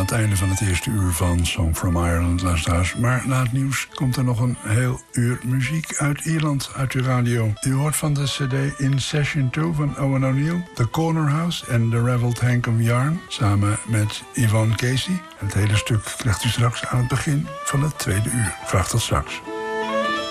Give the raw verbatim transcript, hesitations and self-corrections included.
het einde van het eerste uur van Song from Ireland, luisteraars. Maar na het nieuws komt er nog een heel uur muziek uit Ierland, uit uw radio. U hoort van de cd In Session twee van Owen O'Neill, The Corner House en The Ravelled Hank of Yarn, samen met Yvonne Casey. Het hele stuk krijgt u straks aan het begin van het tweede uur. Graag tot straks.